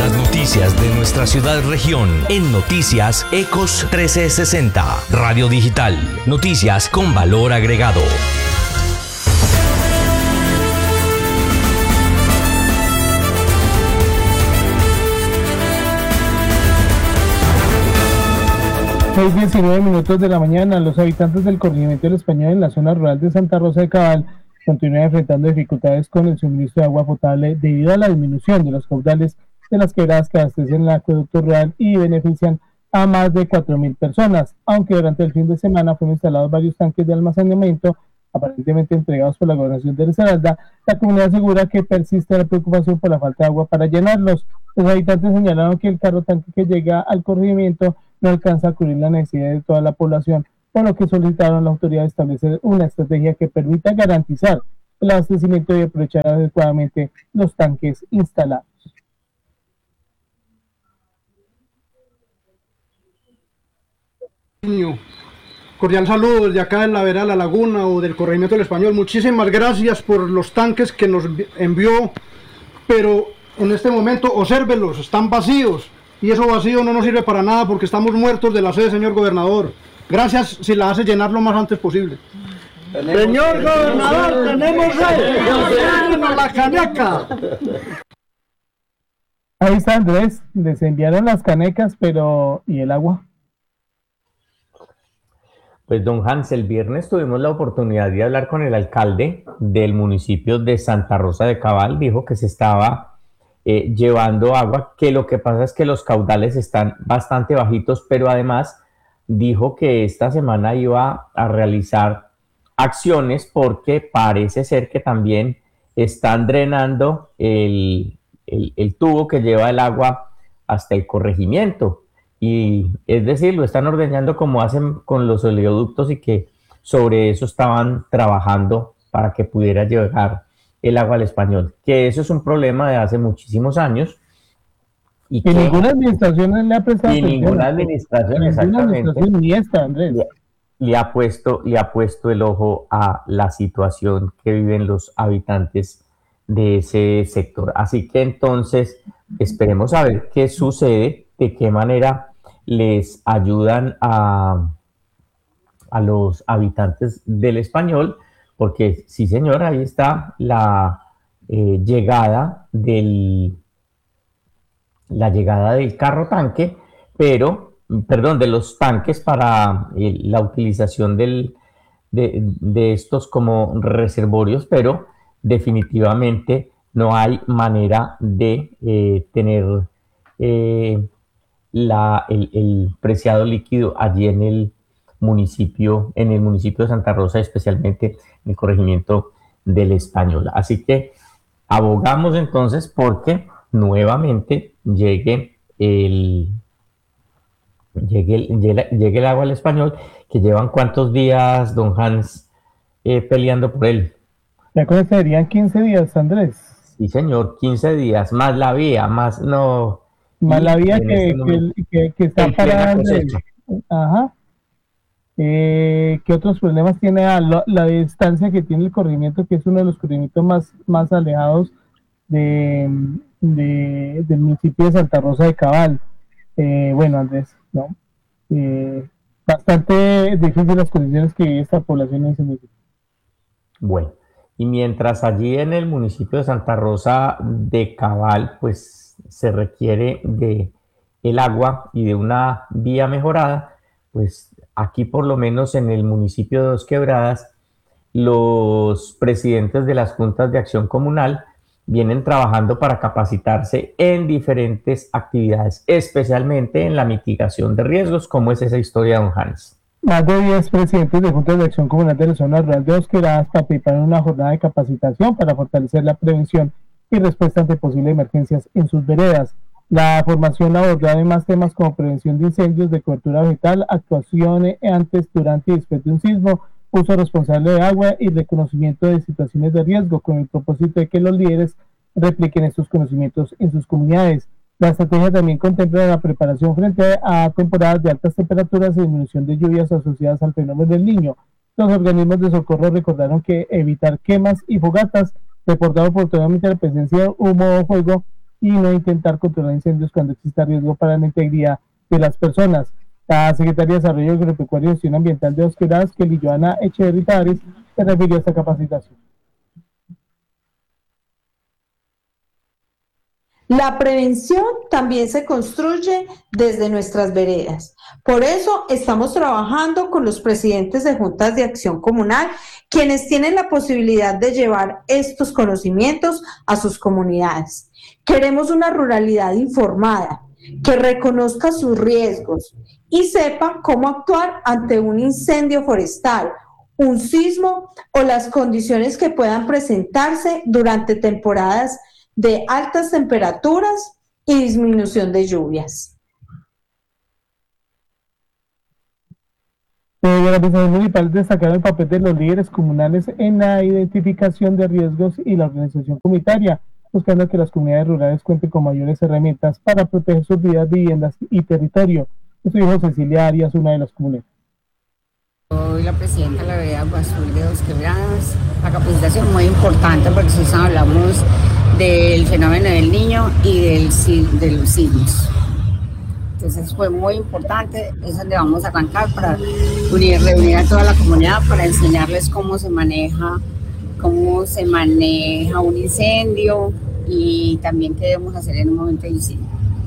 Las noticias de nuestra ciudad región en Noticias Ecos 1360. Radio Digital. Noticias con valor agregado. Hoy 19 minutos de la mañana, los habitantes del corregimiento del Español en la zona rural de Santa Rosa de Cabal continúan enfrentando dificultades con el suministro de agua potable debido a la disminución de los caudales de las quebradas que abastecen el acueducto rural y benefician a más de 4.000 personas, aunque durante el fin de semana fueron instalados varios tanques de almacenamiento aparentemente entregados por la gobernación de Risaralda. La comunidad asegura que persiste la preocupación por la falta de agua para llenarlos. Los habitantes señalaron que el carro tanque que llega al corregimiento no alcanza a cubrir la necesidad de toda la población, por lo que solicitaron a la autoridad establecer una estrategia que permita garantizar el abastecimiento y aprovechar adecuadamente los tanques instalados. Cordial saludo desde acá en la vereda La Laguna o del corregimiento del Español. Muchísimas gracias por los tanques que nos envió, pero en este momento obsérvenlos, están vacíos. Y eso vacío no nos sirve para nada porque estamos muertos de la sed, señor gobernador. Gracias si la hace llenar lo más antes posible. Señor gobernador, tenemos sed. La caneca. Ahí está Andrés, les enviaron las canecas, pero ¿y el agua? Pues don Hans, el viernes tuvimos la oportunidad de hablar con el alcalde del municipio de Santa Rosa de Cabal. Dijo que se estaba llevando agua, que lo que pasa es que los caudales están bastante bajitos, pero además dijo que esta semana iba a realizar acciones porque parece ser que también están drenando el tubo que lleva el agua hasta el corregimiento. Y es decir, lo están ordeñando como hacen con los oleoductos y que sobre eso estaban trabajando para que pudiera llegar el agua al Español, que eso es un problema de hace muchísimos años. Y que ninguna administración le ha prestado atención. Y ninguna administración, exactamente, ni esta, Andrés. Le ha puesto el ojo a la situación que viven los habitantes de ese sector. Así que entonces esperemos a ver qué sucede, de qué manera les ayudan a los habitantes del Español, porque sí señor, ahí está la llegada del carro tanque, de los tanques para la utilización de estos como reservorios, pero definitivamente no hay manera de tener el preciado líquido allí en el municipio de Santa Rosa, especialmente en el corregimiento del Español. Así que abogamos entonces porque nuevamente llegue el agua al Español, que llevan ¿cuántos días, don Hans, peleando por él? Ya que serían 15 días, Andrés. Sí, señor, 15 días, más la vía, más la vía que está parada. Ajá. ¿Qué otros problemas tiene la distancia que tiene el corregimiento, que es uno de los corregimientos más alejados del municipio de Santa Rosa de Cabal? Bueno, Andrés, ¿no? Bastante difíciles las condiciones que vive esta población en ese municipio. Bueno, y mientras allí en el municipio de Santa Rosa de Cabal, pues se requiere de el agua y de una vía mejorada, pues aquí por lo menos en el municipio de Dos Quebradas, los presidentes de las juntas de acción comunal vienen trabajando para capacitarse en diferentes actividades, especialmente en la mitigación de riesgos. ¿Cómo es esa historia, don Hans? Más de 10 presidentes de juntas de acción comunal de la zona rural de Dos Quebradas participaron en una jornada de capacitación para fortalecer la prevención y respuesta ante posibles emergencias en sus veredas. La formación abordó además temas como prevención de incendios, de cobertura vegetal, actuaciones antes, durante y después de un sismo, uso responsable de agua y reconocimiento de situaciones de riesgo, con el propósito de que los líderes repliquen estos conocimientos en sus comunidades. La estrategia también contempla la preparación frente a temporadas de altas temperaturas y disminución de lluvias asociadas al fenómeno del Niño. Los organismos de socorro recordaron que evitar quemas y fogatas, reportado oportunamente la presencia de humo o fuego, y no intentar controlar incendios cuando exista riesgo para la integridad de las personas. La Secretaría de Desarrollo Agropecuario y Gestión Ambiental de Dos Quebradas, Kelly Joana Echeverri Tavares, se refirió a esta capacitación. La prevención también se construye desde nuestras veredas. Por eso estamos trabajando con los presidentes de juntas de acción comunal, quienes tienen la posibilidad de llevar estos conocimientos a sus comunidades. Queremos una ruralidad informada, que reconozca sus riesgos y sepa cómo actuar ante un incendio forestal, un sismo o las condiciones que puedan presentarse durante temporadas de altas temperaturas y disminución de lluvias. Las organizaciones municipales destacaron el papel de los líderes comunales en la identificación de riesgos y la organización comunitaria, buscando que las comunidades rurales cuenten con mayores herramientas para proteger sus vidas, viviendas y territorio. Esto dijo Cecilia Arias, una de las comuneras. Soy la presidenta de la vereda Azul de Dos Quebradas. La capacitación es muy importante porque si hablamos del fenómeno del niño y de los sismos. Entonces fue muy importante, es donde vamos a arrancar para reunir a toda la comunidad para enseñarles cómo se maneja un incendio y también qué debemos hacer en un momento de incendio.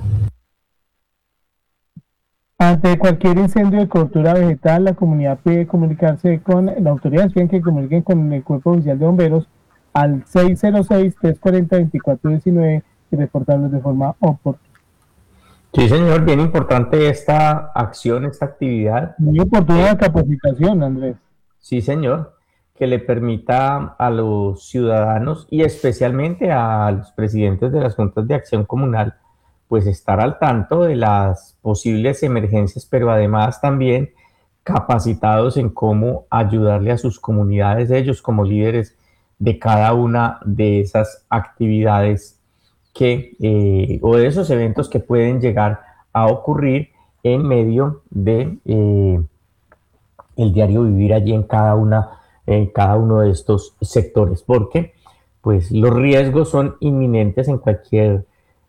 Ante cualquier incendio de cobertura vegetal, la comunidad puede comunicarse con la autoridad, piden que comuniquen con el Cuerpo Oficial de Bomberos al 606-340-2419 y reportarlos de forma oportuna. Sí, señor, bien importante esta acción, esta actividad. Muy oportuna la capacitación, Andrés. Sí, señor, que le permita a los ciudadanos y especialmente a los presidentes de las juntas de acción comunal pues estar al tanto de las posibles emergencias, pero además también capacitados en cómo ayudarle a sus comunidades, ellos como líderes de cada una de esas actividades o de esos eventos que pueden llegar a ocurrir en medio de el diario vivir allí en cada uno de estos sectores, porque pues los riesgos son inminentes en cualquier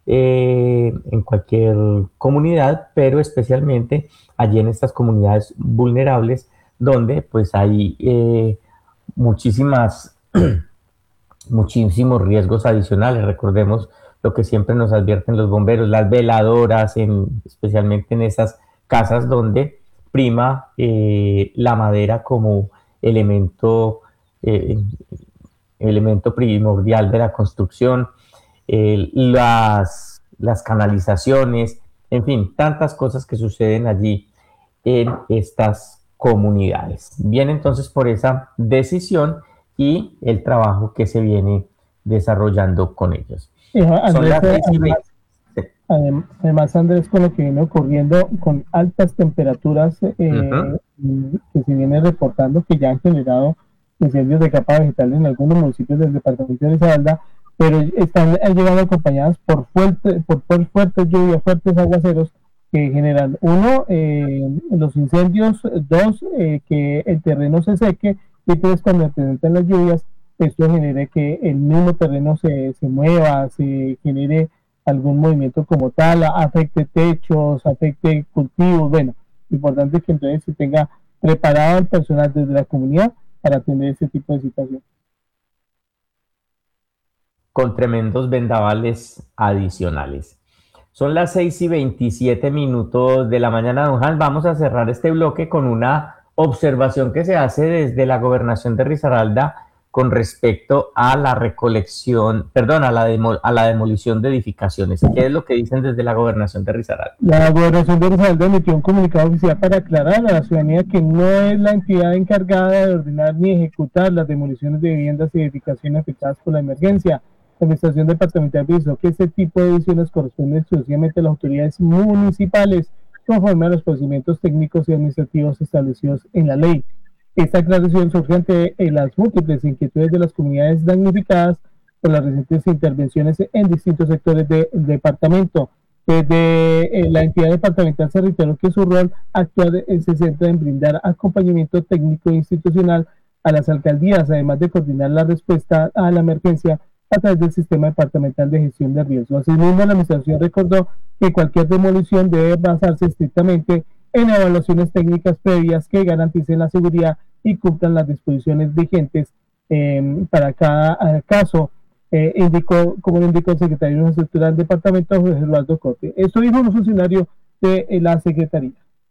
comunidad, pero especialmente allí en estas comunidades vulnerables donde pues hay muchísimos riesgos adicionales. Recordemos lo que siempre nos advierten los bomberos, las veladoras, especialmente en esas casas donde prima la madera como elemento primordial de la construcción, las canalizaciones, en fin, tantas cosas que suceden allí en estas comunidades. Bien, entonces por esa decisión y el trabajo que se viene desarrollando con ellos. Además, Andrés, con lo que viene ocurriendo con altas temperaturas que se viene reportando que ya han generado incendios de capa vegetal en algunos municipios del departamento de Risaralda, pero están llegando acompañadas por fuertes lluvias, fuertes aguaceros que generan, uno, los incendios, dos, que el terreno se seque, y tres, cuando se presentan las lluvias, esto genere que el mismo terreno se mueva, se genere algún movimiento como tal, afecte techos, afecte cultivos. Bueno, lo importante es que entonces se tenga preparado el personal desde la comunidad para atender ese tipo de situación. Con tremendos vendavales adicionales. Son las 6:27 de la mañana, don Juan. Vamos a cerrar este bloque con una observación que se hace desde la gobernación de Risaralda con respecto a la a la demolición de edificaciones. ¿Qué es lo que dicen desde la gobernación de Risaralda? La gobernación de Risaralda emitió un comunicado oficial para aclarar a la ciudadanía que no es la entidad encargada de ordenar ni ejecutar las demoliciones de viviendas y edificaciones afectadas por la emergencia. La Administración Departamental avisó que este tipo de decisiones corresponden exclusivamente a las autoridades municipales, conforme a los procedimientos técnicos y administrativos establecidos en la ley. Esta aclaración surge ante las múltiples inquietudes de las comunidades damnificadas por las recientes intervenciones en distintos sectores del departamento. Desde la entidad departamental se reiteró que su rol actual se centra en brindar acompañamiento técnico e institucional a las alcaldías, además de coordinar la respuesta a la emergencia a través del Sistema Departamental de Gestión de Riesgo. Asimismo, la administración recordó que cualquier demolición debe basarse estrictamente en evaluaciones técnicas previas que garanticen la seguridad y cumplan las disposiciones vigentes para cada caso, como lo indicó el secretario de Infraestructura del departamento, José Eduardo Cote. Esto dijo un funcionario de la Secretaría.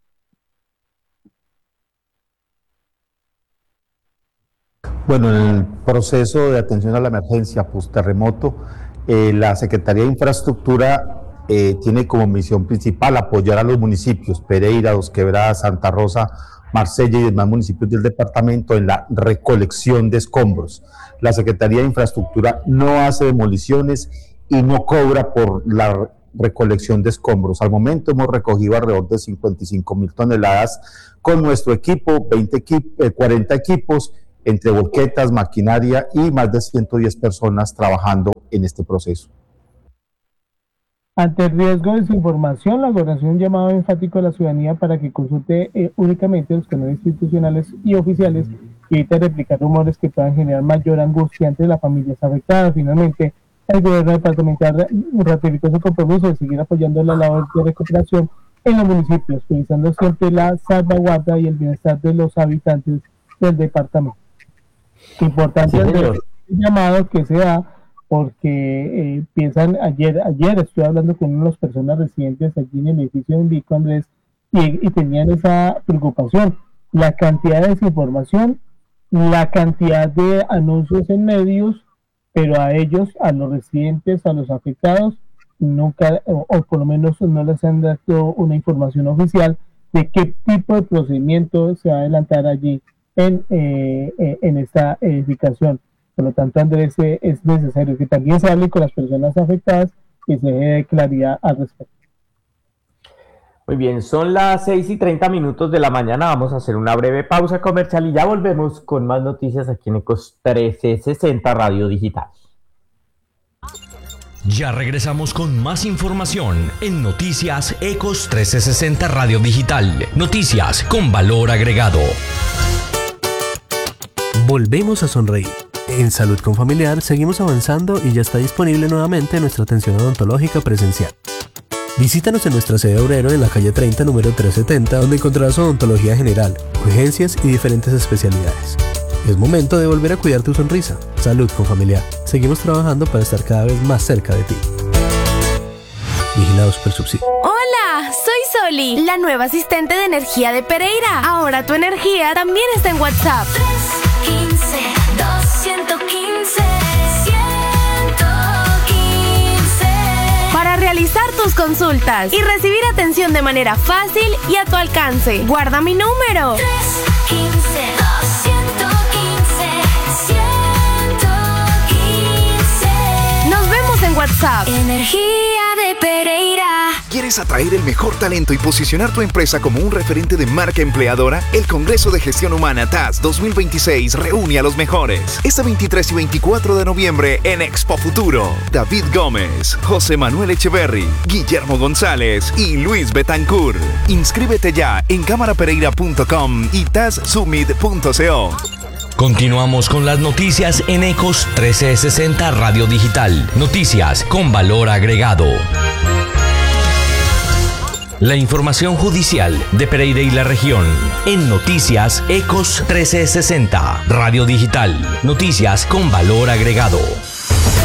Bueno, en el proceso de atención a la emergencia post-terremoto, la Secretaría de Infraestructura tiene como misión principal apoyar a los municipios Pereira, Dos Quebradas, Santa Rosa, Marsella y demás municipios del departamento en la recolección de escombros. La Secretaría de Infraestructura no hace demoliciones y no cobra por la recolección de escombros. Al momento hemos recogido alrededor de 55.000 toneladas con nuestro equipo, 40 equipos, entre volquetas, maquinaria y más de 110 personas trabajando en este proceso. Ante el riesgo de desinformación, la gobernación un llamado enfático a la ciudadanía para que consulte únicamente los canales institucionales y oficiales y evite replicar rumores que puedan generar mayor angustia entre las familias afectadas. Finalmente, el gobierno departamental ratificó su compromiso de seguir apoyando la labor de recuperación en los municipios, priorizando siempre la salvaguarda y el bienestar de los habitantes del departamento. Importante el llamado que se da porque piensan, ayer estuve hablando con unas personas residentes allí en el edificio de Indico, Andrés, y tenían esa preocupación, la cantidad de desinformación, la cantidad de anuncios en medios, pero a ellos, a los residentes, a los afectados, nunca, o por lo menos no les han dado una información oficial de qué tipo de procedimiento se va a adelantar allí en esta edificación. Por lo tanto, Andrés, es necesario que también se hable con las personas afectadas y se dé claridad al respecto. Muy bien, son las 6:30 de la mañana. Vamos a hacer una breve pausa comercial y ya volvemos con más noticias aquí en Ecos 1360 Radio Digital. Ya regresamos con más información en Noticias Ecos 1360 Radio Digital. Noticias con valor agregado. Volvemos a sonreír. En Salud con Familiar seguimos avanzando y ya está disponible nuevamente nuestra atención odontológica presencial. Visítanos en nuestra sede obrero en la calle 30, número 370, donde encontrarás odontología general, urgencias y diferentes especialidades. Es momento de volver a cuidar tu sonrisa. Salud con Familiar. Seguimos trabajando para estar cada vez más cerca de ti. Vigilado Supersubsidio. Hola, soy Soli, la nueva asistente de energía de Pereira. Ahora tu energía también está en WhatsApp. 315 215 115 para realizar tus consultas y recibir atención de manera fácil y a tu alcance. Guarda mi número. 315 215 115. Nos vemos en WhatsApp. Energía de Pereira. ¿Quieres atraer el mejor talento y posicionar tu empresa como un referente de marca empleadora? El Congreso de Gestión Humana TAS 2026 reúne a los mejores. Este 23 y 24 de noviembre en Expo Futuro. David Gómez, José Manuel Echeverry, Guillermo González y Luis Betancourt. Inscríbete ya en camarapereira.com y tassummit.co. Continuamos con las noticias en Ecos 1360 Radio Digital. Noticias con valor agregado. La información judicial de Pereira y la región en Noticias Ecos 1360 Radio Digital. Noticias con valor agregado.